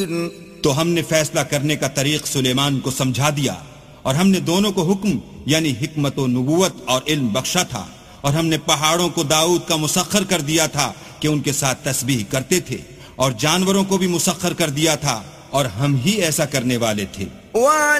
तो हमने फैसला करने का तरीक सुलेमान को समझा दिया और हमने दोनों को हुक्म यानी हिकमत व नबूवत और इल्म बख्शा था। और हमने पहाड़ों को दाऊद का मुसख्खर कर दिया था कि उनके साथ तस्बीह करते थे, और जानवरों को भी मुसख्खर कर दिया था, और हम ही ऐसा करने वाले थे।